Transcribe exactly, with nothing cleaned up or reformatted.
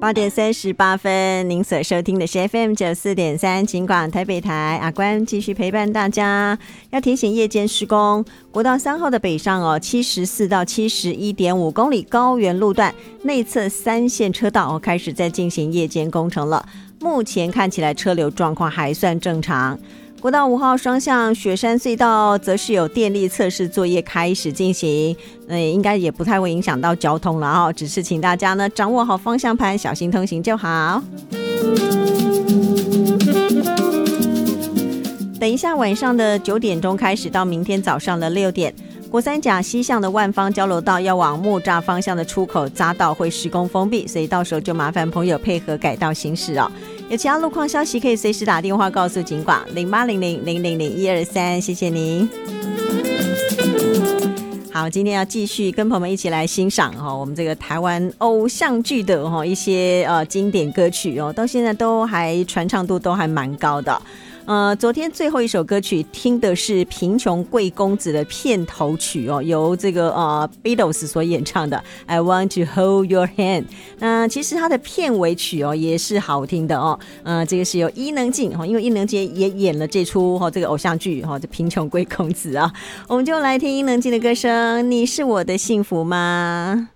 八点三十八分，您所收听的是 F M 九四点三警广台北台，阿关继续陪伴大家。要提醒夜间施工，国道三号的北上哦，七十四到七十一点五公里高原路段内侧三线车道哦，开始在进行夜间工程了。目前看起来车流状况还算正常。国道五号双向雪山隧道则是有电力测试作业开始进行，呃，应该也不太会影响到交通了哦，只是请大家呢掌握好方向盘，小心通行就好。等一下晚上的九点钟开始到明天早上的六点，国三甲西向的万方交流道要往木栅方向的出口匝道会施工封闭，所以到时候就麻烦朋友配合改道行驶哦。有其他路况消息可以随时打电话告诉警广零八零零零零零一二三，谢谢您。好，今天要继续跟朋友们一起来欣赏哦，我们这个台湾偶像剧的哦一些呃经典歌曲哦，到现在都还传唱度都还蛮高的。呃，昨天最后一首歌曲听的是《贫穷贵公子》的片头曲哦，由这个呃 Beatles 所演唱的 I Want to Hold Your Hand。那其实它的片尾曲哦也是好听的哦，呃，这个是由伊能静哦，因为伊能静也演了这出哦这个偶像剧哦，这贫穷贵公子啊，我们就来听伊能静的歌声，你是我的幸福吗？